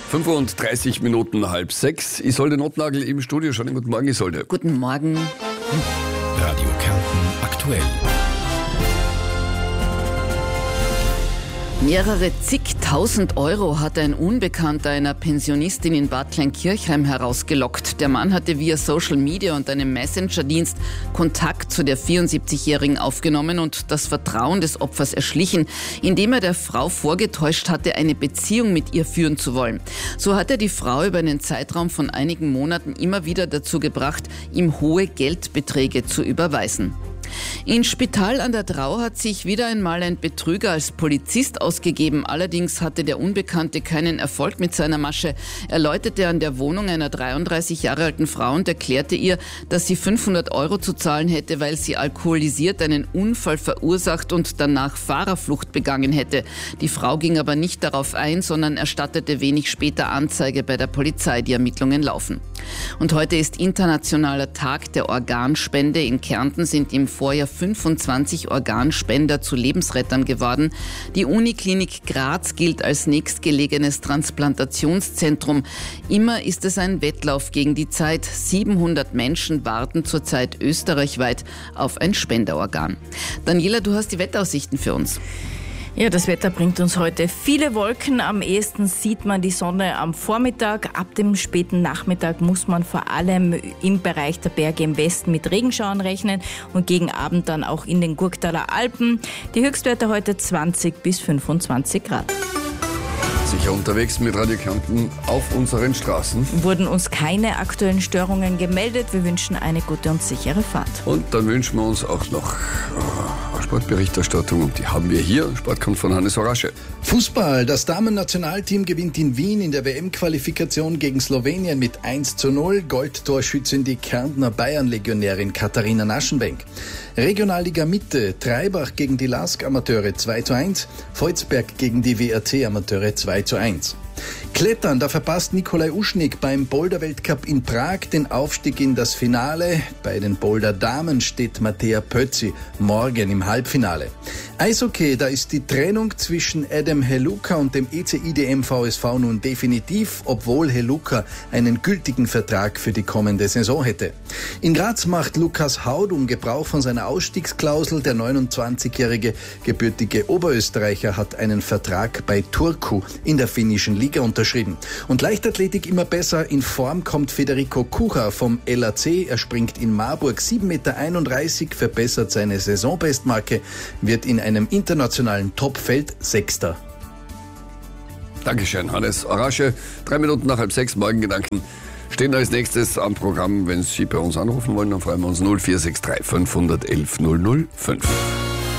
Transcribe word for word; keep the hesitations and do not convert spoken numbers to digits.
fünfunddreißig Minuten halb sechs. Isolde Notnagel im Studio. Schönen guten Morgen, Isolde. Guten Morgen. Radio Kärnten aktuell. Mehrere zigtausend Euro hat ein Unbekannter einer Pensionistin in Bad Kleinkirchheim herausgelockt. Der Mann hatte via Social Media und einem Messenger-Dienst Kontakt zu der vierundsiebzigjährigen aufgenommen und das Vertrauen des Opfers erschlichen, indem er der Frau vorgetäuscht hatte, eine Beziehung mit ihr führen zu wollen. So hat er die Frau über einen Zeitraum von einigen Monaten immer wieder dazu gebracht, ihm hohe Geldbeträge zu überweisen. In Spital an der Drau hat sich wieder einmal ein Betrüger als Polizist ausgegeben. Allerdings hatte der Unbekannte keinen Erfolg mit seiner Masche. Er läutete an der Wohnung einer dreiunddreißig Jahre alten Frau und erklärte ihr, dass sie fünfhundert Euro zu zahlen hätte, weil sie alkoholisiert einen Unfall verursacht und danach Fahrerflucht begangen hätte. Die Frau ging aber nicht darauf ein, sondern erstattete wenig später Anzeige bei der Polizei. Die Ermittlungen laufen. Und heute ist internationaler Tag der Organspende. In Kärnten sind im Vorjahr fünfundzwanzig Organspender zu Lebensrettern geworden. Die Uniklinik Graz gilt als nächstgelegenes Transplantationszentrum. Immer ist es ein Wettlauf gegen die Zeit. siebenhundert Menschen warten zurzeit österreichweit auf ein Spenderorgan. Daniela, du hast die Wettaussichten für uns. Ja, das Wetter bringt uns heute viele Wolken. Am ehesten sieht man die Sonne am Vormittag. Ab dem späten Nachmittag muss man vor allem im Bereich der Berge im Westen mit Regenschauern rechnen und gegen Abend dann auch in den Gurktaler Alpen. Die Höchstwerte heute zwanzig bis fünfundzwanzig Grad. Sicher unterwegs mit Radio Kärnten auf unseren Straßen. Wurden uns keine aktuellen Störungen gemeldet. Wir wünschen eine gute und sichere Fahrt. Und dann wünschen wir uns auch noch äh, Sportberichterstattung und die haben wir hier. Sport kommt von Hannes Orasche. Fußball. Das Damen-Nationalteam gewinnt in Wien in der W M-Qualifikation gegen Slowenien mit eins zu null. Goldtorschützin die Kärntner Bayern-Legionärin Katharina Naschenwenk. Regionalliga Mitte. Treibach gegen die Lask-Amateure zwei zu eins. Volzberg gegen die W R T-Amateure zwei zu eins. Klettern, da verpasst Nikolai Uschnik beim Boulder-Weltcup in Prag den Aufstieg in das Finale. Bei den Boulder-Damen steht Mattea Pötzi morgen im Halbfinale. Eishockey, da ist die Trennung zwischen Adam Heluka und dem E C I D M V S V nun definitiv, obwohl Heluka einen gültigen Vertrag für die kommende Saison hätte. In Graz macht Lukas Haudum Gebrauch von seiner Ausstiegsklausel. Der neunundzwanzigjährige gebürtige Oberösterreicher hat einen Vertrag bei Turku in der finnischen Liga unterschrieben. Und Leichtathletik immer besser. In Form kommt Federico Kucha vom L A C. Er springt in Marburg sieben Meter einunddreißig, verbessert seine Saisonbestmarke, wird in einem internationalen Topfeld Sechster. Dankeschön, Hannes Orasche. Drei Minuten nach halb sechs, Morgengedanken stehen als nächstes am Programm. Wenn Sie bei uns anrufen wollen, dann freuen wir uns null vier sechs drei fünf eins null null null fünf.